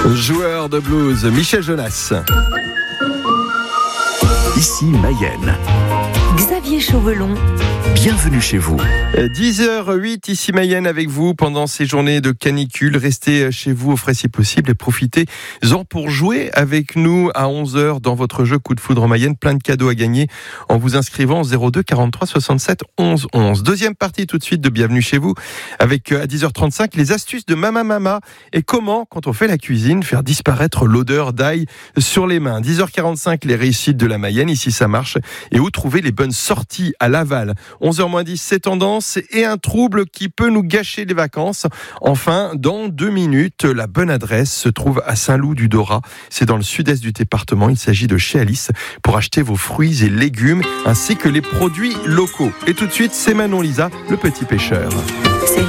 Joueur de blues, Michel Jonas. Ici Mayenne. Xavier Chauvelon. Bienvenue chez vous. 10h08, ici Mayenne avec vous pendant ces journées de canicule. Restez chez vous au frais si possible et profitez-en pour jouer avec nous à 11h dans votre jeu Coup de foudre en Mayenne. Plein de cadeaux à gagner en vous inscrivant au 02 43 67 11 11. Deuxième partie tout de suite de Bienvenue chez vous avec à 10h35 les astuces de Mama et comment, quand on fait la cuisine, faire disparaître l'odeur d'ail sur les mains. 10h45 les réussites de la Mayenne, ici ça marche, et où trouver les bonnes sorties à Laval. 11h10, c'est tendance et un trouble qui peut nous gâcher les vacances. Enfin, dans 2 minutes, la bonne adresse se trouve à Saint-Loup-du-Dorat. C'est dans le sud-est du département. Il s'agit de chez Alice pour acheter vos fruits et légumes ainsi que les produits locaux. Et tout de suite, c'est Manon Lisa, le petit pêcheur.